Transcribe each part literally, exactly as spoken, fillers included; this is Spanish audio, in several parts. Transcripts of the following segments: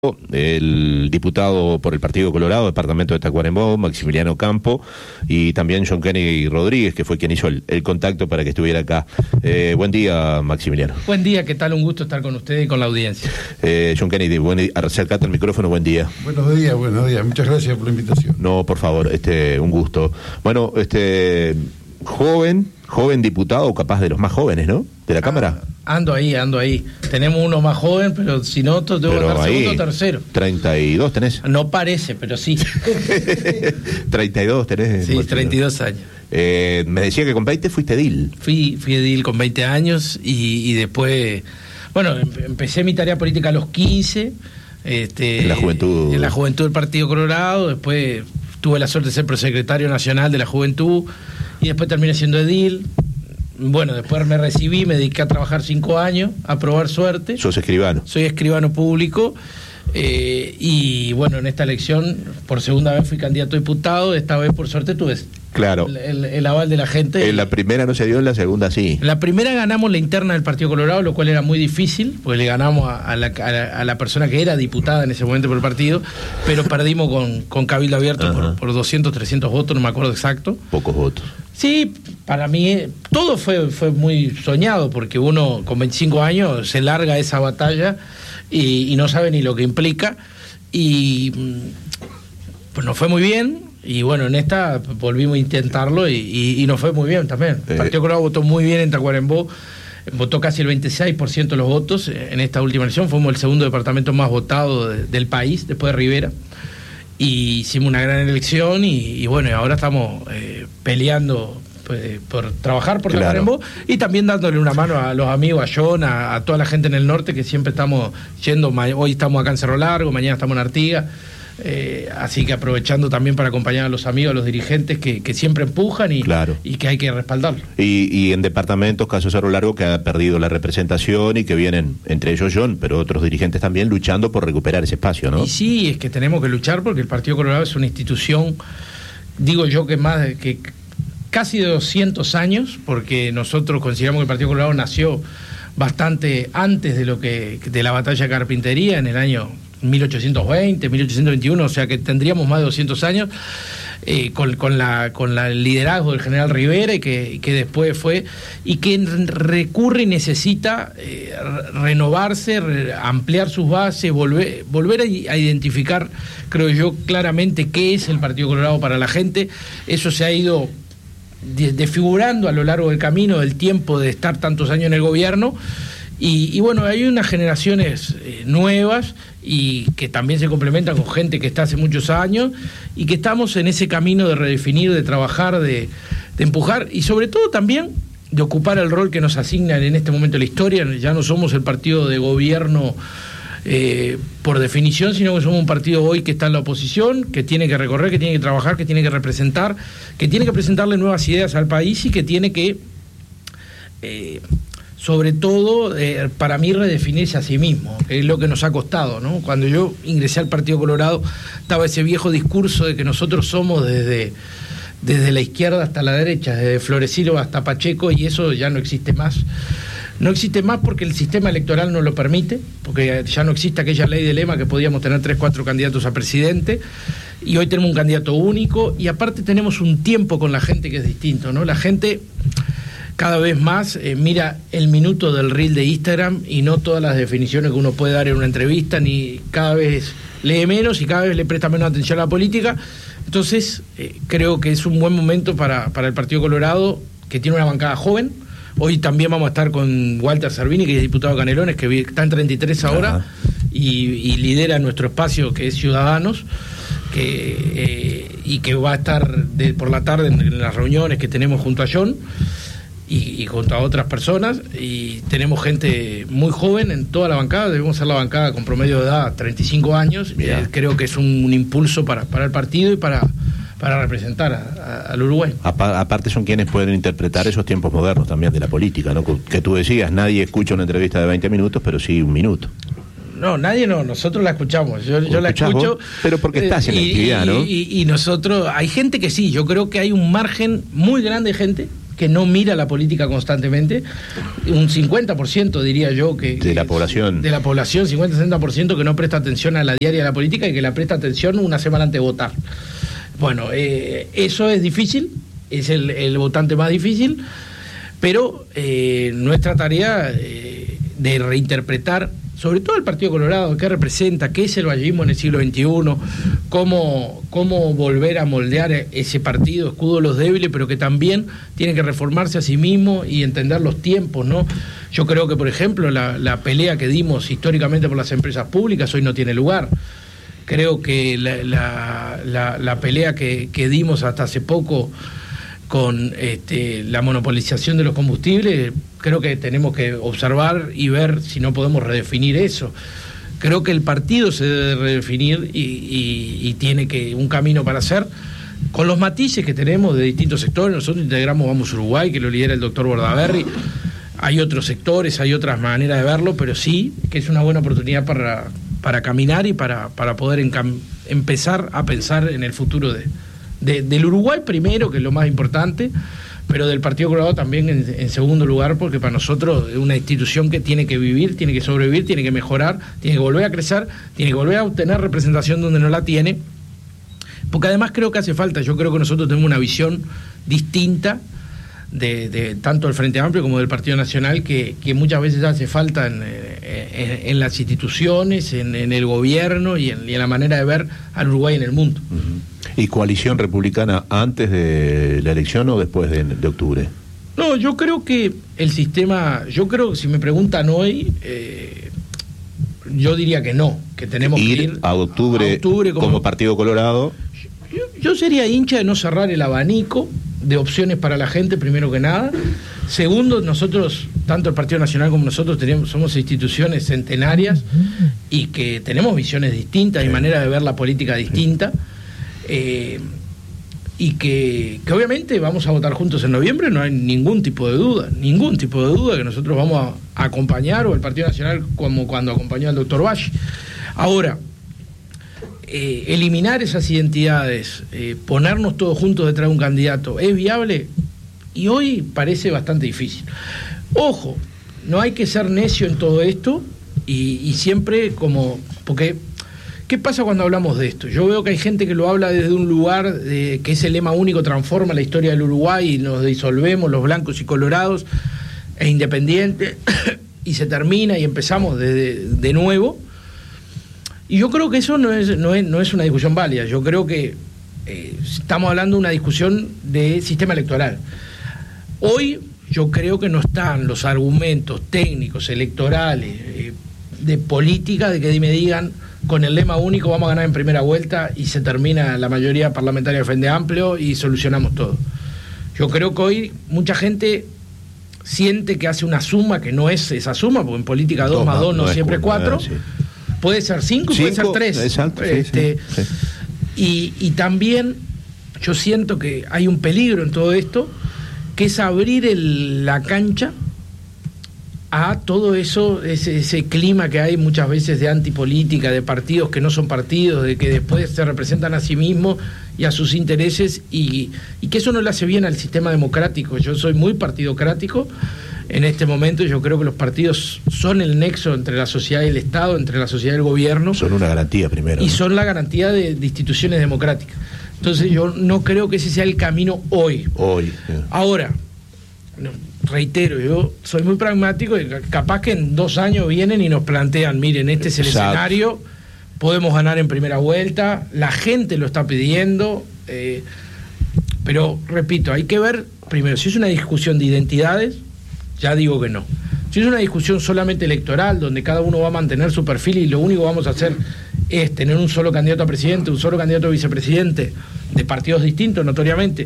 el diputado por el Partido Colorado, departamento de Tacuarembó, Maximiliano Campo, y también John Kennedy Rodríguez, que fue quien hizo el, el contacto para que estuviera acá. Eh, buen día, Maximiliano. Buen día, ¿qué tal? Un gusto estar con ustedes y con la audiencia. Eh, John Kennedy, buen, acercate al micrófono, buen día. Buenos días, buenos días. Muchas gracias por la invitación. No, por favor, este, un gusto. Bueno, este, joven, joven diputado, capaz de los más jóvenes, ¿no? De la ah. Cámara. Ando ahí, ando ahí. Tenemos uno más joven, pero si no, tengo que estar segundo o tercero. ¿treinta y dos tenés? No parece, pero sí. ¿treinta y dos tenés? Sí, treinta y dos años. Eh, me decía que con veinte fuiste edil. Fui, fui edil con veinte años y, y después, bueno, empecé mi tarea política a los quince. Este, en la juventud. En la juventud del Partido Colorado. Después tuve la suerte de ser prosecretario nacional de la juventud y después terminé siendo edil. Bueno, después me recibí, me dediqué a trabajar cinco años, a probar suerte. ¿Sos escribano? Soy escribano público eh, y bueno, en esta elección por segunda vez fui candidato a diputado, esta vez por suerte tuve claro. el, el, el aval de la gente. En la primera no se dio, en la segunda sí. En la primera ganamos la interna del Partido Colorado, lo cual era muy difícil, porque le ganamos a, a, la, a, la, a la persona que era diputada en ese momento por el partido, pero perdimos con, con Cabildo Abierto por, por doscientos, trescientos votos, no me acuerdo exacto. Pocos votos. Sí, para mí todo fue, fue muy soñado, porque uno con veinticinco años se larga esa batalla y, y no sabe ni lo que implica, y pues nos fue muy bien, y bueno, en esta volvimos a intentarlo y, y, y nos fue muy bien también. El Partido Colorado votó muy bien en Tacuarembó, votó casi el veintiséis por ciento de los votos en esta última elección, fuimos el segundo departamento más votado de, del país, después de Rivera. Y hicimos una gran elección y, y bueno, y ahora estamos eh, peleando pues, por trabajar por claro. Tacuarembó y también dándole una mano a los amigos, a John, a, a toda la gente en el norte que siempre estamos yendo. Hoy estamos acá en Cerro Largo, mañana estamos en Artigas. Eh, así que aprovechando también para acompañar a los amigos, a los dirigentes que, que siempre empujan y, claro. y que hay que respaldarlo. Y, y en departamentos, caso Cerro Largo, que ha perdido la representación y que vienen, entre ellos John, pero otros dirigentes también, luchando por recuperar ese espacio, ¿no? Y sí, es que tenemos que luchar porque el Partido Colorado es una institución, digo yo que más de, que casi de doscientos años, porque nosotros consideramos que el Partido Colorado nació bastante antes de lo que de la batalla de Carpintería en el año mil ochocientos veinte, mil ochocientos veintiuno, o sea que tendríamos más de doscientos años, eh, con, con, la, con la, el liderazgo del general Rivera, y que, que después fue, y que recurre y necesita eh, renovarse, re, ampliar sus bases, volver, volver a, a identificar, creo yo, claramente qué es el Partido Colorado para la gente. Eso se ha ido desfigurando a lo largo del camino, del tiempo de estar tantos años en el gobierno. Y, y bueno, hay unas generaciones eh, nuevas y que también se complementan con gente que está hace muchos años y que estamos en ese camino de redefinir, de trabajar, de, de empujar y sobre todo también de ocupar el rol que nos asignan en este momento de la historia. Ya no somos el partido de gobierno eh, por definición, sino que somos un partido hoy que está en la oposición, que tiene que recorrer, que tiene que trabajar, que tiene que representar, que tiene que presentarle nuevas ideas al país y que tiene que... Eh, sobre todo, eh, para mí, redefinirse a sí mismo, que es lo que nos ha costado, ¿no? Cuando yo ingresé al Partido Colorado, estaba ese viejo discurso de que nosotros somos desde, desde la izquierda hasta la derecha, desde Florecillo hasta Pacheco, y eso ya no existe más. No existe más porque el sistema electoral no lo permite, porque ya no existe aquella ley de lema que podíamos tener tres, cuatro candidatos a presidente, y hoy tenemos un candidato único, y aparte tenemos un tiempo con la gente que es distinto, ¿no? La gente... cada vez más eh, mira el minuto del reel de Instagram y no todas las definiciones que uno puede dar en una entrevista, ni cada vez lee menos y cada vez le presta menos atención a la política. Entonces eh, creo que es un buen momento para, para el Partido Colorado, que tiene una bancada joven. Hoy también vamos a estar con Walter Servini, que es diputado de Canelones, que está en treinta y tres ahora y, y lidera nuestro espacio, que es Ciudadanos, que, eh, y que va a estar de, por la tarde en, en las reuniones que tenemos junto a John y, y junto a otras personas, y tenemos gente muy joven en toda la bancada. Debemos ser la bancada con promedio de edad treinta y cinco años. Eh, creo que es un, un impulso para, para el partido y para, para representar a, a, al Uruguay. Aparte son quienes pueden interpretar esos tiempos modernos también de la política, ¿no? Que tú decías, nadie escucha una entrevista de veinte minutos, pero sí un minuto. No, nadie no, nosotros la escuchamos, yo, yo la escucho. Vos? Pero porque estás en la actividad, ¿no? Y, y, y nosotros, hay gente que sí, yo creo que hay un margen muy grande de gente que no mira la política constantemente, un cincuenta por ciento diría yo que... De la población. De la población, cincuenta a sesenta por ciento que no presta atención a la diaria de la política y que la presta atención una semana antes de votar. Bueno, eh, eso es difícil, es el, el votante más difícil, pero eh, nuestra tarea eh, de reinterpretar, sobre todo el Partido Colorado, qué representa, qué es el vallismo en el siglo veintiuno, cómo, cómo volver a moldear ese partido, escudo de los débiles, pero que también tiene que reformarse a sí mismo y entender los tiempos, ¿no? Yo creo que, por ejemplo, la, la pelea que dimos históricamente por las empresas públicas hoy no tiene lugar. Creo que la, la, la, la pelea que, que dimos hasta hace poco con este, la monopolización de los combustibles, creo que tenemos que observar y ver si no podemos redefinir eso. Creo que el partido se debe redefinir y, y, y tiene que un camino para hacer, con los matices que tenemos de distintos sectores. Nosotros integramos Vamos Uruguay, que lo lidera el doctor Bordaberry. Hay otros sectores, hay otras maneras de verlo, pero sí que es una buena oportunidad para, para caminar y para, para poder encam- empezar a pensar en el futuro de De, del Uruguay primero, que es lo más importante, pero del Partido Colorado también en, en segundo lugar, porque para nosotros es una institución que tiene que vivir, tiene que sobrevivir, tiene que mejorar, tiene que volver a crecer, tiene que volver a obtener representación donde no la tiene, porque además creo que hace falta. Yo creo que nosotros tenemos una visión distinta de, de tanto del Frente Amplio como del Partido Nacional, que, que muchas veces hace falta en, en, en las instituciones, en, en el gobierno y en, y en la manera de ver al Uruguay en el mundo. Uh-huh. ¿Y coalición republicana antes de la elección o después de, de octubre? No, yo creo que el sistema, yo creo que si me preguntan hoy, eh, yo diría que no, que tenemos ir que ir a octubre, a octubre como, como Partido Colorado. Yo, yo sería hincha de no cerrar el abanico de opciones para la gente, primero que nada. Segundo, nosotros, tanto el Partido Nacional como nosotros, tenemos, somos instituciones centenarias y que tenemos visiones distintas y sí. manera de ver la política distinta. Eh, y que, que obviamente vamos a votar juntos en noviembre, no hay ningún tipo de duda, ningún tipo de duda que nosotros vamos a, a acompañar, o el Partido Nacional como cuando acompañó al doctor Valle. Ahora, eh, eliminar esas identidades, eh, ponernos todos juntos detrás de un candidato, ¿es viable? Y hoy parece bastante difícil. Ojo, no hay que ser necio en todo esto y, y siempre como, porque ¿qué pasa cuando hablamos de esto? Yo veo que hay gente que lo habla desde un lugar de, que ese lema único transforma la historia del Uruguay y nos disolvemos los blancos y colorados e independientes y se termina y empezamos de, de nuevo. Y yo creo que eso no es, no es, no es una discusión válida. Yo creo que eh, estamos hablando de una discusión de sistema electoral. Hoy yo creo que no están los argumentos técnicos, electorales, eh, de política, de que me digan con el lema único vamos a ganar en primera vuelta y se termina la mayoría parlamentaria del Frente Amplio y solucionamos todo. Yo creo que hoy mucha gente siente que hace una suma que no es esa suma, porque en política dos más dos no, no siempre es cuatro, sí. puede ser cinco, puede ser tres. Exacto, este, sí, sí, sí. Y, y también yo siento que hay un peligro en todo esto, que es abrir el, la cancha a todo eso, ese, ese clima que hay muchas veces de antipolítica, de partidos que no son partidos, de que después se representan a sí mismos y a sus intereses, y, y que eso no le hace bien al sistema democrático. Yo soy muy partidocrático en este momento. Yo creo que los partidos son el nexo entre la sociedad y el Estado, entre la sociedad y el gobierno. Son una garantía primero. Y ¿no? son la garantía de, de instituciones democráticas. Entonces yo no creo que ese sea el camino hoy. Hoy. Sí. Ahora, no, reitero, yo soy muy pragmático y capaz que en dos años vienen y nos plantean, miren, este es el Exacto. escenario, podemos ganar en primera vuelta, la gente lo está pidiendo, eh, pero repito, hay que ver, primero, si es una discusión de identidades, ya digo que no. Si es una discusión solamente electoral, donde cada uno va a mantener su perfil y lo único que vamos a hacer es tener un solo candidato a presidente, un solo candidato a vicepresidente, de partidos distintos, notoriamente,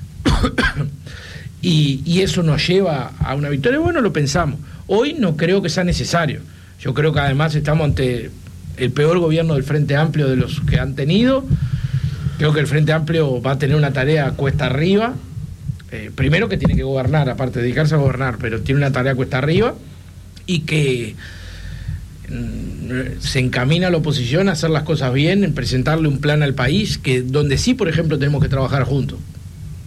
y, y eso nos lleva a una victoria, bueno, lo pensamos. Hoy no creo que sea necesario. Yo creo que además estamos ante el peor gobierno del Frente Amplio de los que han tenido. Creo que el Frente Amplio va a tener una tarea cuesta arriba. Eh, primero que tiene que gobernar, aparte de dedicarse a gobernar, pero tiene una tarea cuesta arriba, y que mm, se encamina a la oposición a hacer las cosas bien, en presentarle un plan al país, que donde sí, por ejemplo, tenemos que trabajar juntos.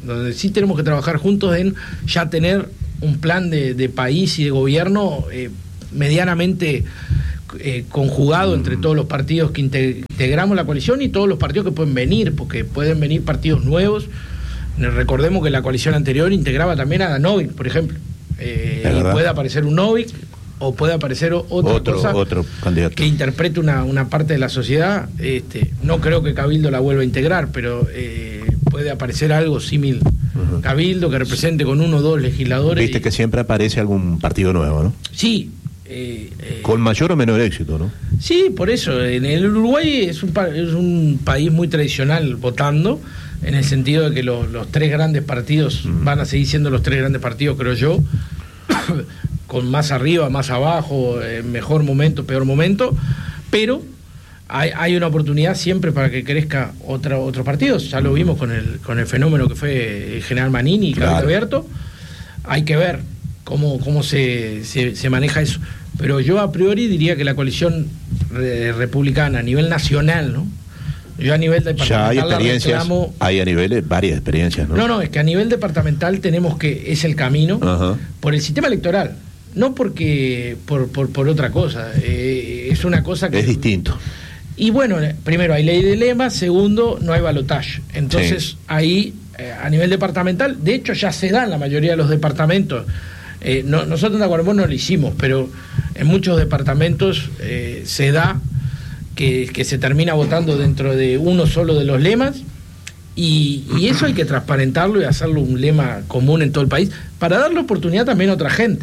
donde sí tenemos que trabajar juntos en ya tener un plan de, de país y de gobierno eh, medianamente eh, conjugado entre todos los partidos que integramos la coalición y todos los partidos que pueden venir, porque pueden venir partidos nuevos. Recordemos que la coalición anterior integraba también a Novik, por ejemplo, eh, y puede aparecer un Novik o puede aparecer otra otro, cosa otro candidato que interprete una, una parte de la sociedad. Este, no creo que Cabildo la vuelva a integrar, pero eh, puede aparecer algo similar. Uh-huh. Cabildo que represente con uno o dos legisladores. Viste y... que siempre aparece algún partido nuevo, ¿no? Sí. Eh, eh, con mayor o menor éxito, ¿no? Sí, por eso. En el Uruguay es un, es un país muy tradicional votando, en el sentido de que los, los tres grandes partidos uh-huh. van a seguir siendo los tres grandes partidos, creo yo. Con más arriba, más abajo, eh, mejor momento, peor momento, pero hay, hay una oportunidad siempre para que crezca otra, otros partidos. Ya lo vimos con el, con el fenómeno que fue el General Manini y claro. Cabildo Abierto. Hay que ver cómo, cómo se, se, se maneja eso. Pero yo a priori diría que la coalición re, republicana a nivel nacional, ¿no? Yo a nivel departamental ya hay experiencias, reclamo... hay a nivel varias experiencias, ¿no? No, no, es que a nivel departamental tenemos que, es el camino, uh-huh. por el sistema electoral. No porque por, por, por otra cosa, eh, es una cosa que... Es distinto. Y bueno, primero hay ley de lema, segundo, no hay balotaje. Entonces sí. ahí, eh, a nivel departamental, de hecho ya se da en la mayoría de los departamentos. Eh, no, nosotros en Tacuarembó no lo hicimos, pero en muchos departamentos eh, se da que, que se termina votando dentro de uno solo de los lemas. Y, y eso hay que transparentarlo y hacerlo un lema común en todo el país, para darle oportunidad también a otra gente.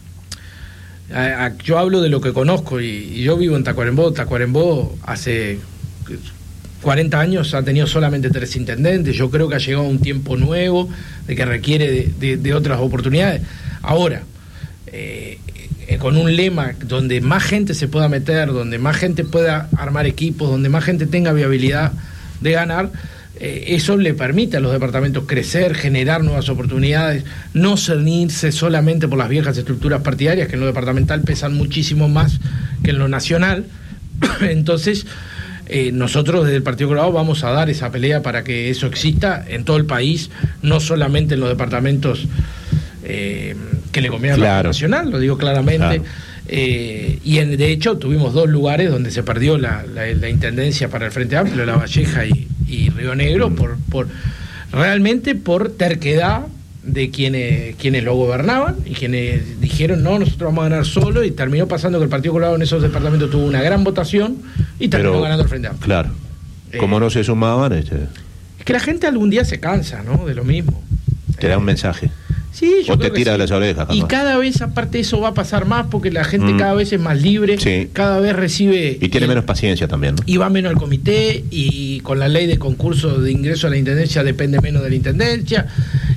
Yo hablo de lo que conozco y, y yo vivo en Tacuarembó. Tacuarembó hace cuarenta años ha tenido solamente tres intendentes. Yo creo que ha llegado un tiempo nuevo de que requiere de, de, de otras oportunidades. Ahora, eh, eh, con un lema donde más gente se pueda meter, donde más gente pueda armar equipos, donde más gente tenga viabilidad de ganar, Eh, eso le permite a los departamentos crecer, generar nuevas oportunidades, no cernirse solamente por las viejas estructuras partidarias que en lo departamental pesan muchísimo más que en lo nacional. Entonces eh, nosotros desde el Partido Colorado vamos a dar esa pelea para que eso exista en todo el país, no solamente en los departamentos eh, que le conviene claro. a la nacional, lo digo claramente. Claro. Eh, y en, de hecho tuvimos dos lugares donde se perdió la, la, la intendencia para el Frente Amplio, La Valleja y, y Río Negro, por, por realmente por terquedad de quienes, quienes lo gobernaban y quienes dijeron no, nosotros vamos a ganar solo, y terminó pasando que el Partido Colorado en esos departamentos tuvo una gran votación y terminó Pero, ganando el Frente Amplio. Claro, eh, como no se sumaban... Este... Es que la gente algún día se cansa, ¿no?, de lo mismo. Te da un mensaje. Sí, yo o te tira sí. de las orejas. Y cada vez, aparte, eso va a pasar más porque la gente mm. cada vez es más libre, sí. cada vez recibe... Y tiene y, menos paciencia también, ¿no? Y va menos al comité, y con la ley de concurso de ingreso a la intendencia depende menos de la intendencia,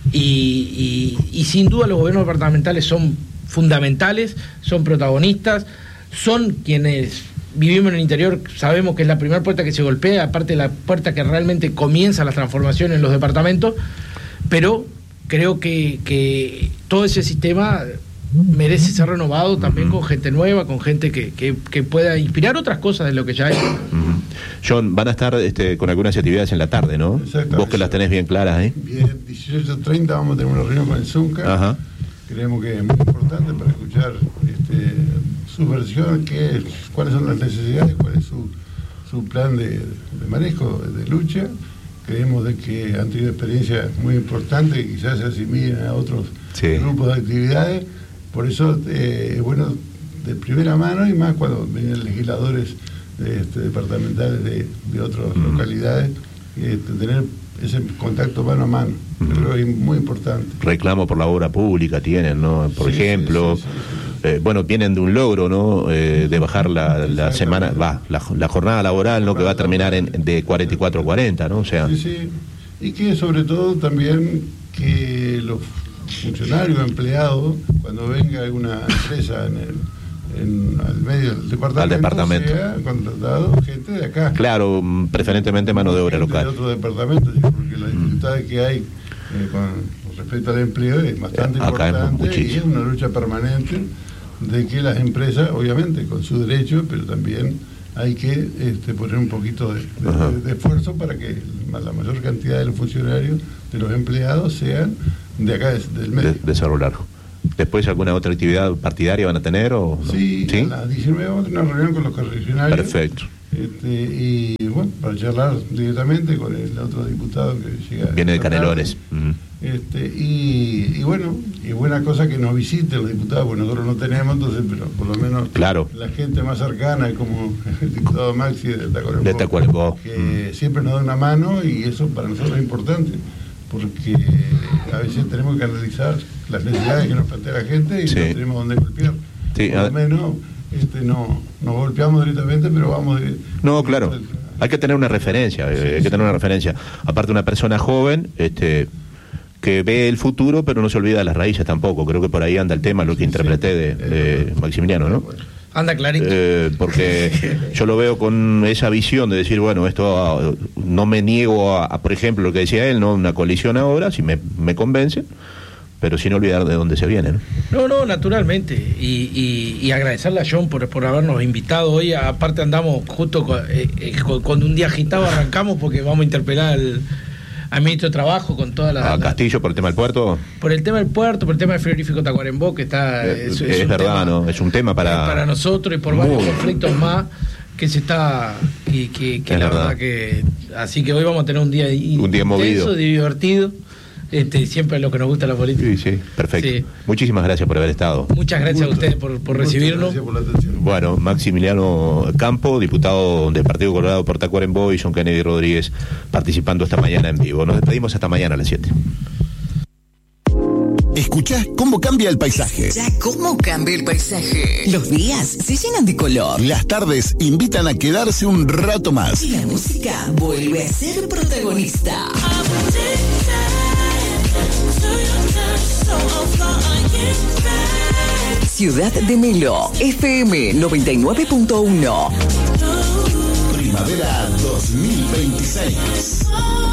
y, y, y sin duda los gobiernos departamentales son fundamentales, son protagonistas, son quienes... Vivimos en el interior, sabemos que es la primera puerta que se golpea, aparte de la puerta que realmente comienza las transformaciones en los departamentos, pero... Creo que, que todo ese sistema merece ser renovado también uh-huh. con gente nueva, con gente que, que, que pueda inspirar otras cosas de lo que ya hay. Uh-huh. John, van a estar este, con algunas actividades en la tarde, ¿no? Vos que las tenés bien claras, ¿eh? Bien, dieciocho treinta vamos a tener una reunión con el Zunca. Ajá. Creemos que es muy importante para escuchar este, su versión, qué es, cuáles son las necesidades, cuál es su, su plan de, de manejo, de lucha. Creemos de que han tenido experiencias muy importantes que quizás se asimilen a otros sí. grupos de actividades. Por eso eh, es bueno de primera mano, y más cuando vienen legisladores este, departamentales de, de otras mm. localidades, este, tener ese contacto mano a mano. Mm. Creo que es muy importante. Reclamo por la obra pública tienen, ¿no? Por sí, ejemplo... Sí, sí, sí, sí. Eh, bueno, vienen de un logro, ¿no? Eh, de bajar la, la semana, va, la, la jornada laboral, ¿no? Que va a terminar en, de cuarenta y cuatro a cuarenta, ¿no? O sea... Sí, sí. Y que sobre todo también que los funcionarios, empleados, cuando venga alguna empresa en el, en, al medio del departamento, al departamento, sea contratado gente de acá. Claro, preferentemente mano de obra gente local. De otro departamento, porque las dificultades mm. que hay eh, con respecto al empleo es bastante eh, importante, y es una lucha permanente de que las empresas, obviamente, con su derecho, pero también hay que este, poner un poquito de, de, de, de esfuerzo para que la mayor cantidad de los funcionarios, de los empleados, sean de acá, del medio. De, de Cerro Largo. ¿Después alguna otra actividad partidaria van a tener? O no? Sí, ¿Sí? A las diecinueve vamos a tener una reunión con los correligionarios. Perfecto. Este, y bueno, para charlar directamente con el otro diputado que llega. Viene de Canelones. Uh-huh. Este, y, y bueno, y buena cosa que nos visiten los diputados, porque nosotros no tenemos, entonces, pero por lo menos claro. La gente más cercana, como el diputado Maxi de Tacuarembó, de Tacuarembó. que uh-huh. siempre nos da una mano, y eso para nosotros es importante, porque a veces tenemos que analizar las necesidades que nos plantea la gente y sí. no tenemos dónde golpear. Sí, por lo menos este, no nos golpeamos directamente, pero vamos de, no, claro. De, hay que tener una referencia, sí, hay sí. que tener una referencia. Aparte, una persona joven, este que ve el futuro, pero no se olvida de las raíces tampoco. Creo que por ahí anda el tema, lo que sí, interpreté de, de Maximiliano, ¿no? Anda clarito. Eh, porque yo lo veo con esa visión de decir, bueno, esto no me niego a, a por ejemplo, lo que decía él, no una colisión ahora, si me, me convence, pero sin olvidar de dónde se viene, ¿no? No, no, naturalmente. Y, y, y agradecerle a John por, por habernos invitado hoy. Aparte andamos justo con, eh, eh, con, con un día agitado, arrancamos porque vamos a interpelar al, al ministro de Trabajo con todas las... ¿A Castillo por el tema del puerto? Por el tema del puerto, por el tema del frigorífico Tacuarembó, que está... Eh, es, es, es verdad, tema, ¿no? Es un tema para... Para nosotros y por Muy varios conflictos más que se está... que, que, que la verdad. verdad que... Así que hoy vamos a tener un día... Un día intenso, movido. Divertido. Este, siempre es lo que nos gusta la política. Sí, sí, perfecto. Sí. Muchísimas gracias por haber estado. Muchas gracias Mucho. a ustedes por, por recibirnos. Gracias por la atención. Bueno, Maximiliano Campo, diputado del Partido Colorado por Tacuarembó, y John Kennedy Rodríguez participando esta mañana en vivo. Nos despedimos hasta mañana a las siete. Escuchá cómo cambia el paisaje. Ya cómo cambia el paisaje. Los días se llenan de color. Las tardes invitan a quedarse un rato más. Y la música vuelve a ser protagonista. Ciudad de Melo, F M noventa y nueve punto uno. Primavera dos mil veintiséis.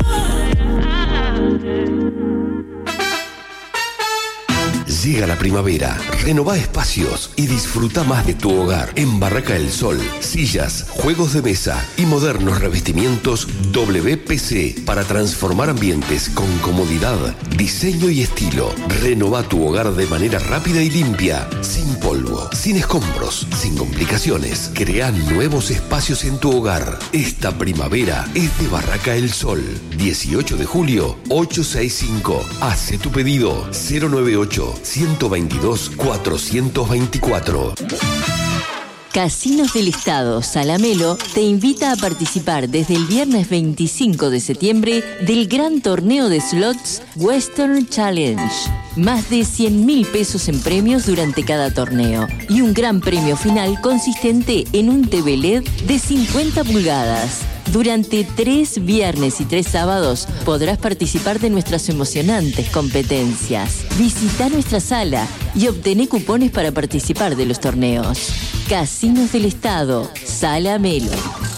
Llega la primavera, renová espacios y disfruta más de tu hogar. En Barraca del Sol, sillas, juegos de mesa y modernos revestimientos W P C para transformar ambientes con comodidad, diseño y estilo. Renová tu hogar de manera rápida y limpia, sin polvo, sin escombros, sin complicaciones. Crea nuevos espacios en tu hogar. Esta primavera es de Barraca del Sol. dieciocho de julio, ochocientos sesenta y cinco. Hace tu pedido cero nueve ocho, ciento veintidós, cuatrocientos veinticuatro. Casinos del Estado Salamelo te invita a participar desde el viernes veinticinco de septiembre del gran torneo de slots Western Challenge. Más de cien mil pesos en premios durante cada torneo y un gran premio final consistente en un T V L E D de cincuenta pulgadas. Durante tres viernes y tres sábados podrás participar de nuestras emocionantes competencias. Visita nuestra sala y obtené cupones para participar de los torneos. Casinos del Estado, Sala Melo.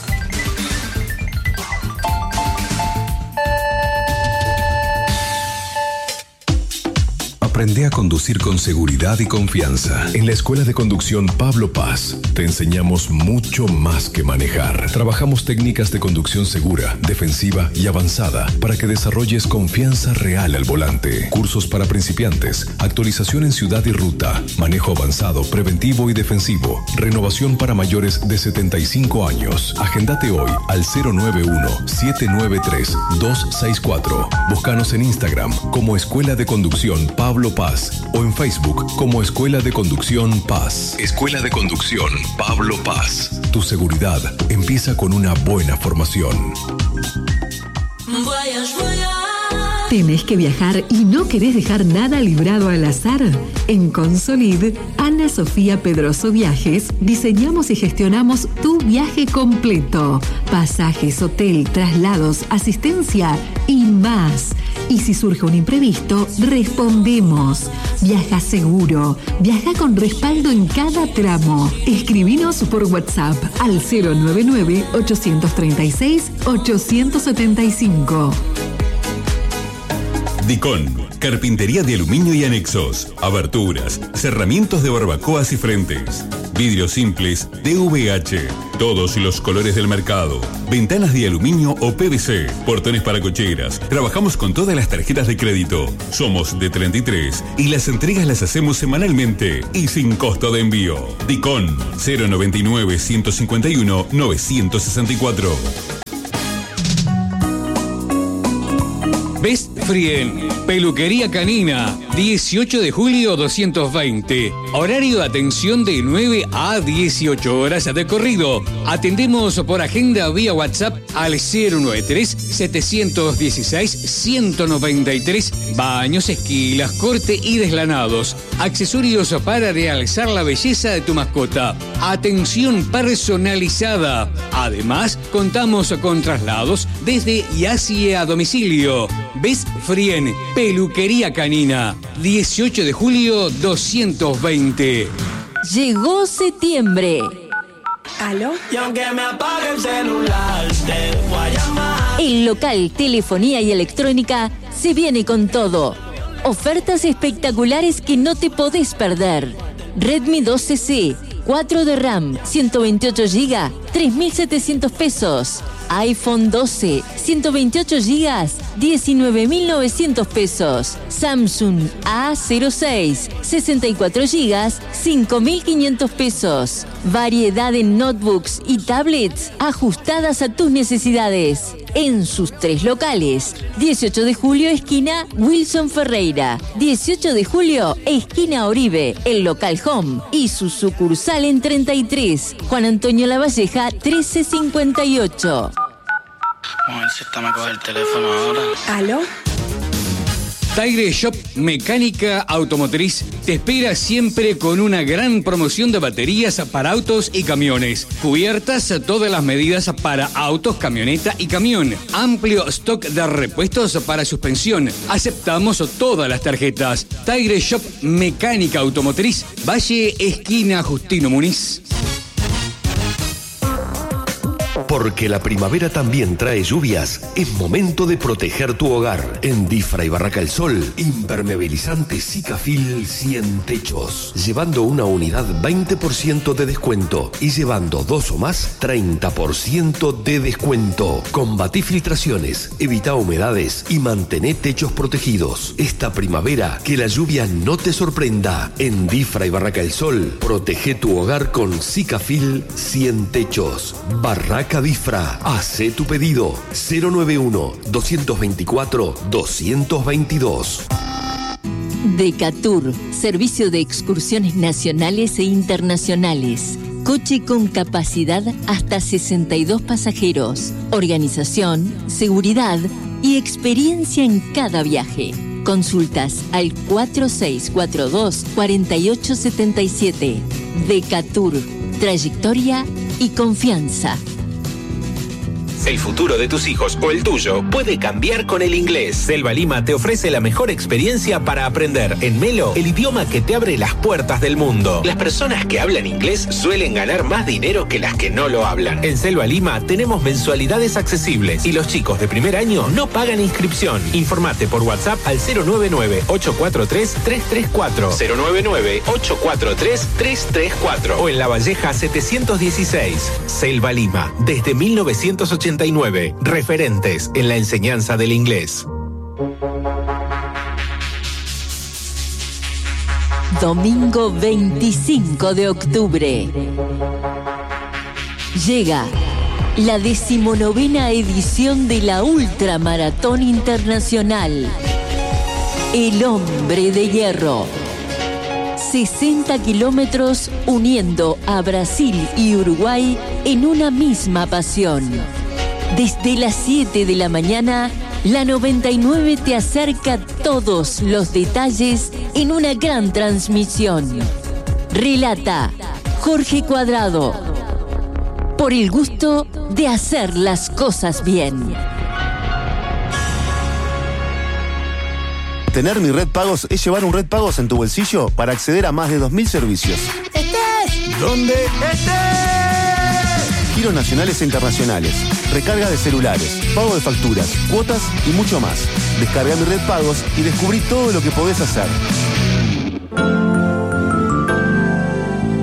Aprende a conducir con seguridad y confianza. En la Escuela de Conducción Pablo Paz te enseñamos mucho más que manejar. Trabajamos técnicas de conducción segura, defensiva y avanzada para que desarrolles confianza real al volante. Cursos para principiantes, actualización en ciudad y ruta, manejo avanzado, preventivo y defensivo, renovación para mayores de setenta y cinco años. Agéndate hoy al cero nueve uno, siete nueve tres, dos seis cuatro. Búscanos en Instagram como Escuela de Conducción Pablo Paz o en Facebook como Escuela de Conducción Paz. Escuela de Conducción Pablo Paz. Tu seguridad empieza con una buena formación. ¿Tenés que viajar y no querés dejar nada librado al azar? En Consolid, Ana Sofía Pedroso Viajes, diseñamos y gestionamos tu viaje completo. Pasajes, hotel, traslados, asistencia y más. Y si surge un imprevisto, respondemos. Viaja seguro. Viaja con respaldo en cada tramo. Escribinos por WhatsApp al cero nueve nueve, ochocientos treinta y seis, ochocientos setenta y cinco. Dicon, carpintería de aluminio y anexos, aberturas, cerramientos de barbacoas y frentes. Vidrios simples D V H. Todos los colores del mercado. Ventanas de aluminio o P V C. Portones para cocheras. Trabajamos con todas las tarjetas de crédito. Somos de treinta y tres y las entregas las hacemos semanalmente y sin costo de envío. Dicon cero noventa y nueve, ciento cincuenta y uno, novecientos sesenta y cuatro. Best Frien, peluquería canina, dieciocho de julio doscientos veinte. Horario de atención de nueve a dieciocho horas de corrido. Atendemos por agenda vía WhatsApp al cero noventa y tres, setecientos dieciséis, ciento noventa y tres. Baños, esquilas, corte y deslanados. Accesorios para realzar la belleza de tu mascota. Atención personalizada. Además, contamos con traslados desde y hacia domicilio. Best Frien, peluquería canina, dieciocho de julio doscientos veinte. Llegó septiembre. ¿Aló? Y aunque me apague el celular, te voy a llamar. El local Telefonía y Electrónica se viene con todo. Ofertas espectaculares que no te podés perder. Redmi doce C, cuatro de RAM, ciento veintiocho gigas, tres mil setecientos pesos. iPhone doce, ciento veintiocho gigas, diecinueve mil novecientos pesos. Samsung A cero seis, sesenta y cuatro gigas, cinco mil quinientos pesos. Variedad en notebooks y tablets ajustadas a tus necesidades. En sus tres locales. dieciocho de julio, esquina Wilson Ferreira. dieciocho de julio, esquina Oribe, el local Home. Y su sucursal en treinta y tres, Juan Antonio Lavalleja, trece cincuenta y ocho. A ver si esta me coge el teléfono ahora. ¿Aló? Tigre Shop Mecánica Automotriz te espera siempre con una gran promoción de baterías para autos y camiones. Cubiertas todas las medidas para autos, camioneta y camión. Amplio stock de repuestos para suspensión. Aceptamos todas las tarjetas. Tigre Shop Mecánica Automotriz, Valle Esquina Justino Muniz. Porque la primavera también trae lluvias, es momento de proteger tu hogar. En Difra y Barraca El Sol, impermeabilizante Sikafil cien techos. Llevando una unidad veinte por ciento de descuento y llevando dos o más treinta por ciento de descuento. Combatí filtraciones, evita humedades y mantén techos protegidos. Esta primavera, que la lluvia no te sorprenda. En Difra y Barraca El Sol, protege tu hogar con Sikafil cien techos. Barraca Difra, hace tu pedido cero noventa y uno, doscientos veinticuatro, doscientos veintidós. Decatur, servicio de excursiones nacionales e internacionales. Coche con capacidad hasta sesenta y dos pasajeros. Organización, seguridad y experiencia en cada viaje. Consultas al cuatro seis cuatro dos, cuatro ocho siete siete. Decatur, trayectoria y confianza. El futuro de tus hijos o el tuyo puede cambiar con el inglés. Selva Lima te ofrece la mejor experiencia para aprender en Melo el idioma que te abre las puertas del mundo. Las personas que hablan inglés suelen ganar más dinero que las que no lo hablan. En Selva Lima tenemos mensualidades accesibles y los chicos de primer año no pagan inscripción. Informate por WhatsApp al cero nueve nueve, ocho cuatro tres, tres tres cuatro, cero nueve nueve, ocho cuatro tres, tres tres cuatro o en Lavalleja setecientos dieciséis. Selva Lima, desde mil novecientos ochenta y nueve, referentes en la enseñanza del inglés. Domingo veinticinco de octubre. Llega la decimonovena edición de la Ultramaratón Internacional. El Hombre de Hierro. sesenta kilómetros uniendo a Brasil y Uruguay en una misma pasión. Desde las siete de la mañana, la noventa y nueve te acerca todos los detalles en una gran transmisión. Relata Jorge Cuadrado. Por el gusto de hacer las cosas bien. Tener Mi Red Pagos es llevar un Red Pagos en tu bolsillo para acceder a más de dos mil servicios. ¡Estés! ¿Dónde estés? Giros nacionales e internacionales, recarga de celulares, pago de facturas, cuotas y mucho más. Descarga Mi Red Pagos y descubrí todo lo que podés hacer. Porque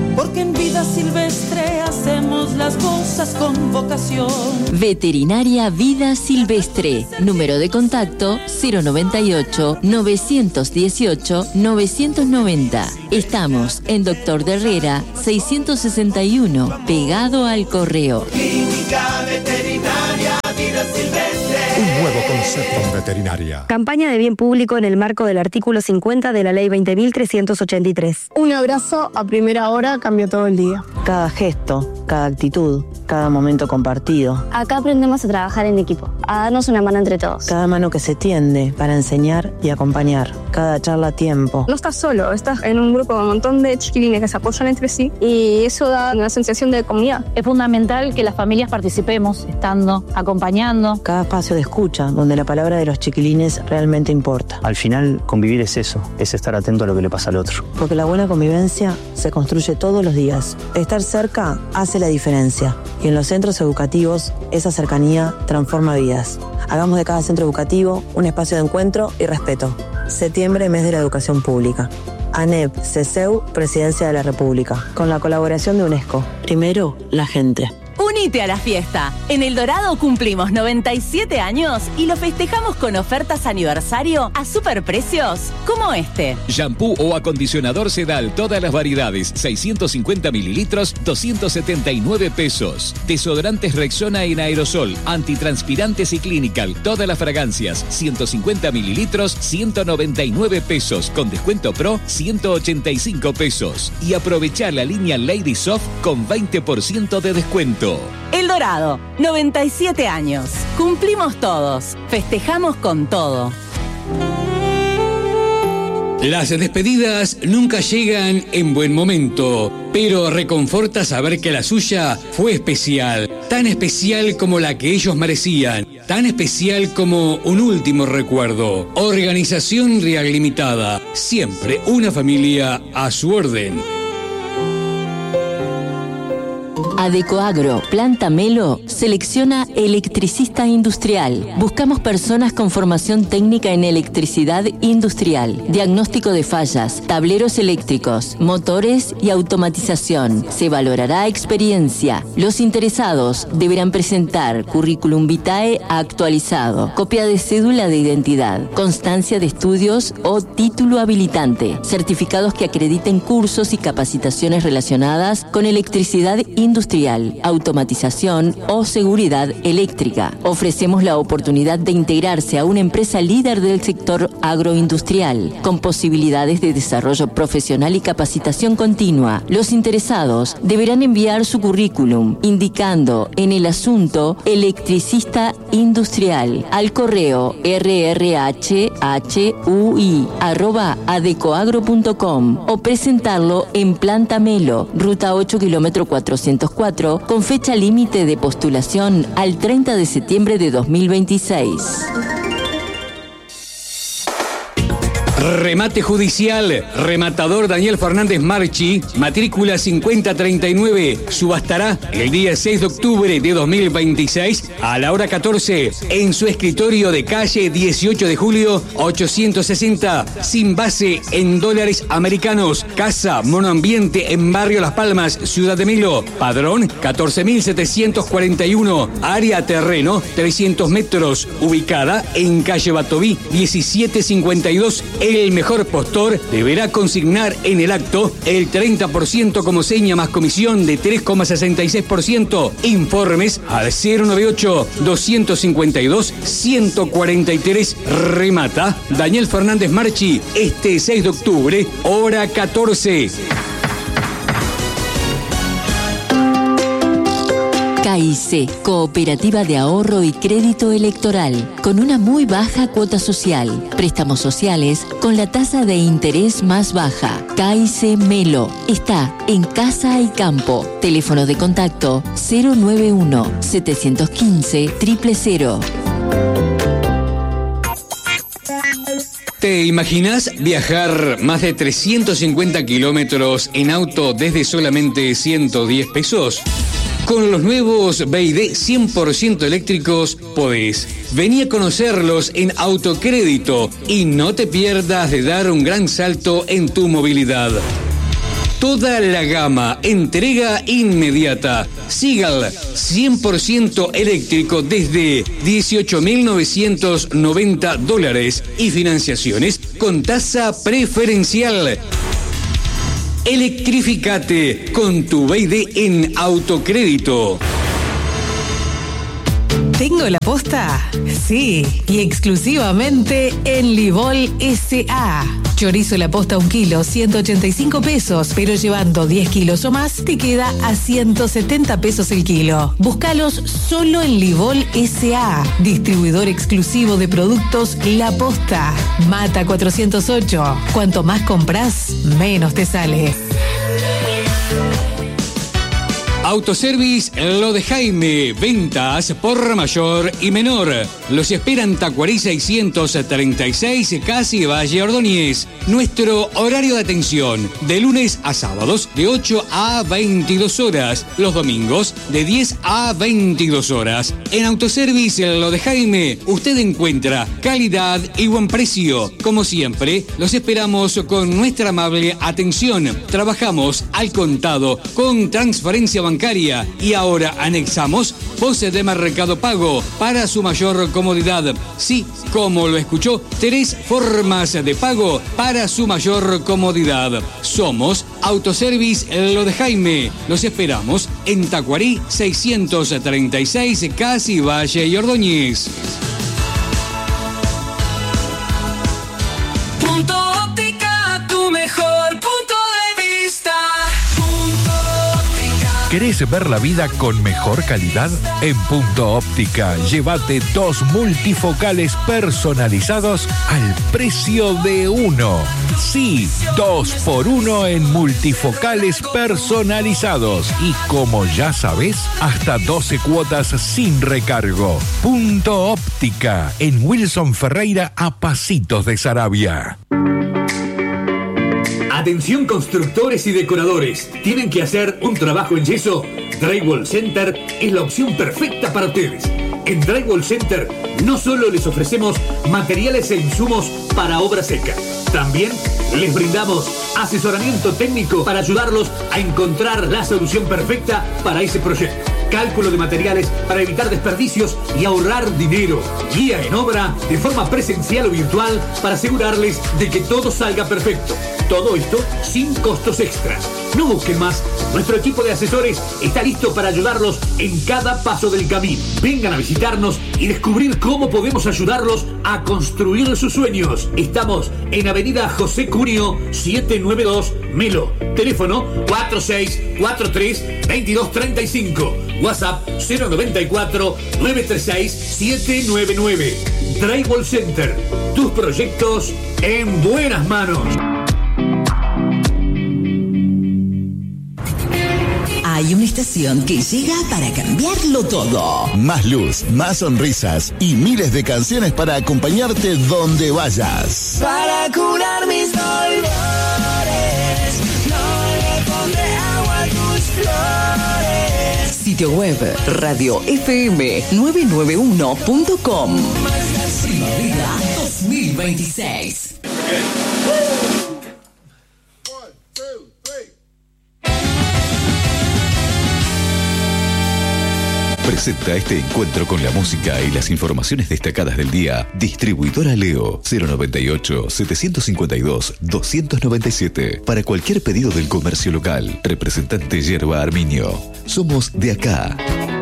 En Vida Silvestre hacemos las cosas con vocación. Veterinaria Vida Silvestre. Número de contacto cero noventa y ocho, novecientos dieciocho, novecientos noventa. Estamos en Doctor de Herrera seiscientos sesenta y uno, pegado al correo. Clínica Veterinaria Vida Silvestre. Un nuevo concepto en veterinaria. Campaña de bien público en el marco del artículo cincuenta de la Ley veinte mil trescientos ochenta y tres. Un abrazo a primera hora cambió todo el día. Cada gesto, cada actitud, cada momento compartido. Acá aprendemos a trabajar en equipo, a darnos una mano entre todos. Cada mano que se tiende para enseñar y acompañar. Cada charla a tiempo. No estás solo, estás en un grupo con un montón de chiquilines que se apoyan entre sí y eso da una sensación de comunidad. Es fundamental que las familias participemos, estando, acompañando. Cada espacio de escucha, donde la palabra de los chiquilines realmente importa. Al final, convivir es eso, es estar atento a lo que le pasa al otro. Porque la buena convivencia se construye todos los días. Estar cerca hace la diferencia. Y en los centros educativos, esa cercanía transforma vidas. Hagamos de cada centro educativo un espacio de encuentro y respeto. Septiembre, mes de la educación pública. ANEP, CESEU, Presidencia de la República. Con la colaboración de UNESCO. Primero, la gente. Unite a la fiesta. En El Dorado cumplimos noventa y siete años y lo festejamos con ofertas aniversario a superprecios como este. Shampoo o acondicionador Sedal, todas las variedades, seiscientos cincuenta mililitros, doscientos setenta y nueve pesos. Desodorantes Rexona en aerosol, antitranspirantes y Clinical, todas las fragancias, ciento cincuenta mililitros, ciento noventa y nueve pesos. Con descuento Pro, ciento ochenta y cinco pesos. Y aprovechar la línea Lady Soft con veinte por ciento de descuento. El Dorado, noventa y siete años. Cumplimos todos. Festejamos con todo. Las despedidas nunca llegan en buen momento, pero reconforta saber que la suya fue especial, tan especial como la que ellos merecían, tan especial como un último recuerdo. Organización Real Limitada, siempre una familia a su orden. Adecoagro, Planta Melo, selecciona electricista industrial. Buscamos personas con formación técnica en electricidad industrial, diagnóstico de fallas, tableros eléctricos, motores y automatización. Se valorará experiencia. Los interesados deberán presentar currículum vitae actualizado, copia de cédula de identidad, constancia de estudios o título habilitante, certificados que acrediten cursos y capacitaciones relacionadas con electricidad industrial, automatización o seguridad eléctrica. Ofrecemos la oportunidad de integrarse a una empresa líder del sector agroindustrial, con posibilidades de desarrollo profesional y capacitación continua. Los interesados deberán enviar su currículum, indicando en el asunto electricista industrial al correo rrhui arroba adecoagro punto com o presentarlo en Planta Melo, ruta ocho, kilómetro cuatrocientos cuatro, con fecha límite de postulación al treinta de septiembre de dos mil veintiséis. Remate judicial, rematador Daniel Fernández Marchi, matrícula cincuenta treinta y nueve, subastará el día seis de octubre de dos mil veintiséis a la hora catorce en su escritorio de calle dieciocho de julio ochocientos sesenta, sin base en dólares americanos, casa monoambiente en Barrio Las Palmas, Ciudad de Melo, padrón catorce mil setecientos cuarenta y uno, área terreno trescientos metros, ubicada en calle Batoví diecisiete cincuenta y dos. El mejor postor deberá consignar en el acto el treinta por ciento como seña más comisión de tres coma sesenta y seis por ciento. Informes al cero noventa y ocho, doscientos cincuenta y dos, ciento cuarenta y tres. Remata Daniel Fernández Marchi este seis de octubre, hora catorce. K I C, Cooperativa de Ahorro y Crédito Electoral, con una muy baja cuota social. Préstamos sociales con la tasa de interés más baja. K I C Melo está en Casa y Campo. Teléfono de contacto cero noventa y uno, setecientos quince, cero cero cero. ¿Te imaginas viajar más de trescientos cincuenta kilómetros en auto desde solamente ciento diez pesos? Con los nuevos B Y D cien por ciento eléctricos podés. Vení a conocerlos en Autocrédito y no te pierdas de dar un gran salto en tu movilidad. Toda la gama, entrega inmediata. Seagull, cien por ciento eléctrico desde dieciocho mil novecientos noventa dólares y financiaciones con tasa preferencial. Electrificate con tu B I D en Autocrédito. ¿Tengo la posta? Sí, y exclusivamente en Livol S A. Chorizo la posta un kilo, ciento ochenta y cinco pesos, pero llevando diez kilos o más, te queda a ciento setenta pesos el kilo. Búscalos solo en Livol S A, distribuidor exclusivo de productos La Posta. Mata cuatrocientos ocho. Cuanto más compras, menos te sale. Autoservice Lo de Jaime, ventas por mayor y menor. Los esperan Tacuarí seiscientos treinta y seis, casi Valle Ordóñez. Nuestro horario de atención, de lunes a sábados, de ocho a veintidós horas. Los domingos, de diez a veintidós horas. En Autoservice Lo de Jaime, usted encuentra calidad y buen precio. Como siempre, los esperamos con nuestra amable atención. Trabajamos al contado, con transferencia bancaria. Y ahora anexamos poses de Mercado Pago para su mayor comodidad. Sí, como lo escuchó, tres formas de pago para su mayor comodidad. Somos Autoservice Lo de Jaime. Los esperamos en Tacuarí seiscientos treinta y seis, casi Valle y Ordóñez. Punto Óptica, tu mejor punto de vista. ¿Querés ver la vida con mejor calidad? En Punto Óptica, llévate dos multifocales personalizados al precio de uno. Sí, dos por uno en multifocales personalizados. Y como ya sabés, hasta doce cuotas sin recargo. Punto Óptica, en Wilson Ferreira, a pasitos de Saravia. Atención constructores y decoradores. ¿Tienen que hacer un trabajo en yeso? Drywall Center es la opción perfecta para ustedes. En Drywall Center no solo les ofrecemos materiales e insumos para obra seca, también les brindamos asesoramiento técnico para ayudarlos a encontrar la solución perfecta para ese proyecto. Cálculo de materiales para evitar desperdicios y ahorrar dinero. Guía en obra de forma presencial o virtual para asegurarles de que todo salga perfecto. Todo esto sin costos extras. No busquen más. Nuestro equipo de asesores está listo para ayudarlos en cada paso del camino. Vengan a visitarnos y descubrir cómo podemos ayudarlos a construir sus sueños. Estamos en Avenida José Cunio setecientos noventa y dos, Melo. Teléfono cuatro seis cuatro tres, dos dos tres cinco. WhatsApp cero noventa y cuatro, nueve tres seis, siete nueve nueve. Drywall Center. Tus proyectos en buenas manos. Hay una estación que llega para cambiarlo todo. Más luz, más sonrisas y miles de canciones para acompañarte donde vayas. Para curar mis dolores, no le pondré agua a tus flores. Sitio web radio f m nueve nueve uno punto com. Primavera dos mil veintiséis. Presenta este encuentro con la música y las informaciones destacadas del día. Distribuidora Leo, cero noventa y ocho, setecientos cincuenta y dos, doscientos noventa y siete. Para cualquier pedido del comercio local. Representante Yerba Arminio. Somos de acá.